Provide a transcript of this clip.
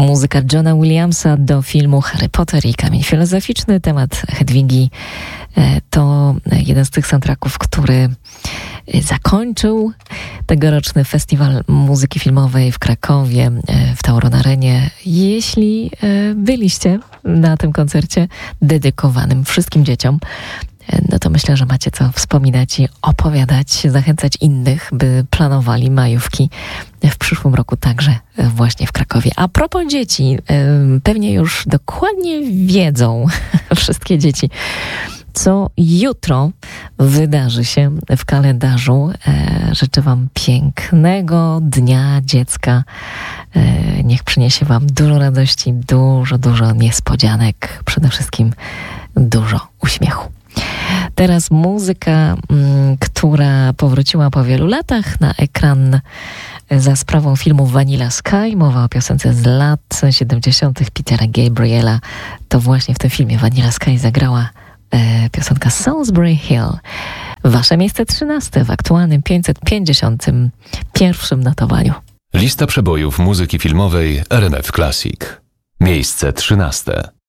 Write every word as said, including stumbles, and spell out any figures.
Muzyka Johna Williamsa do filmu Harry Potter i Kamień Filozoficzny. Temat Hedwigi to jeden z tych soundtracków, który zakończył tegoroczny Festiwal Muzyki Filmowej w Krakowie, w Tauron Arenie. Jeśli byliście na tym koncercie dedykowanym wszystkim dzieciom, no to myślę, że macie co wspominać i opowiadać, zachęcać innych, by planowali majówki w przyszłym roku także właśnie w Krakowie. A propos dzieci, pewnie już dokładnie wiedzą wszystkie dzieci, co jutro wydarzy się w kalendarzu. Życzę Wam pięknego Dnia Dziecka. Niech przyniesie Wam dużo radości, dużo, dużo niespodzianek, przede wszystkim dużo uśmiechu. Teraz muzyka, która powróciła po wielu latach na ekran za sprawą filmu Vanilla Sky. Mowa o piosence z lat siedemdziesiątych Petera Gabriela. To właśnie w tym filmie Vanilla Sky zagrała e, piosenka Salisbury Hill. Wasze miejsce trzynaste w aktualnym pięćset pięćdziesiątym pierwszym notowaniu. Lista przebojów muzyki filmowej R M F Classic. Miejsce trzynaste.